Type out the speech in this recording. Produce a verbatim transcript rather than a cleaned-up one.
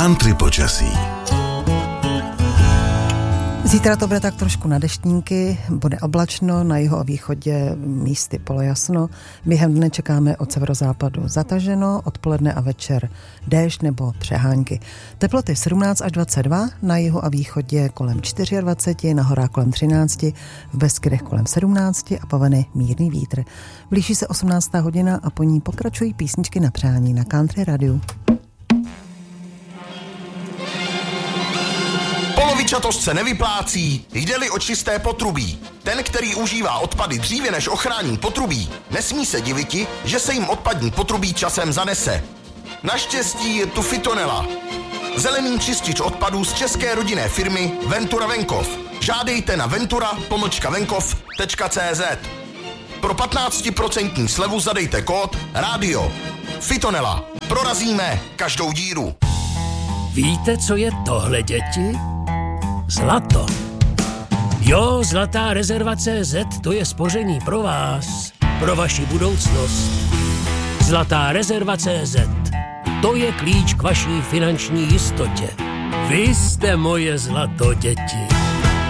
Country počasí. Zítra to bude tak trošku na deštníky, bude oblačno, na jihu a východě místy polojasno. Během dne čekáme od severozápadu zataženo, odpoledne a večer déšť nebo přehánky. Teploty sedmnáct až dvacet dva, na jihu a východě kolem dvacet čtyři, na horách kolem třináct, v Beskydech kolem sedmnáct a povane mírný vítr. Blíží se osmnáctá hodina a po ní pokračují písničky na přání na Country Radio. Polovičatost se nevyplácí, jde-li o čisté potrubí. Ten, který užívá odpady dříve než ochrání potrubí, nesmí se diviti, že se jim odpadní potrubí časem zanese. Naštěstí je tu Fitonela. Zelený čistič odpadů z české rodinné firmy Ventura Venkov. Žádejte na ventura pomlčka venkov tečka cé zet. Pro patnáct procent slevu zadejte kód rádio. Fitonela. Prorazíme každou díru. Víte, co je tohle, děti? Zlato. Jo, Zlatá rezerva tečka cé zet, to je spoření pro vás, pro vaši budoucnost. Zlatá rezerva tečka cé zet, to je klíč k vaší finanční jistotě. Vy jste moje zlato, děti.